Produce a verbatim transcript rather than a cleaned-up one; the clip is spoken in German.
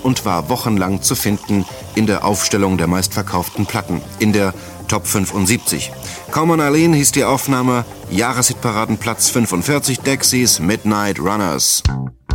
und war wochenlang zu finden in der Aufstellung der meistverkauften Platten, in der Top fünfundsiebzig. Come on Eileen hieß die Aufnahme, Jahreshitparadenplatz fünfundvierzig, Dexys Midnight Runners.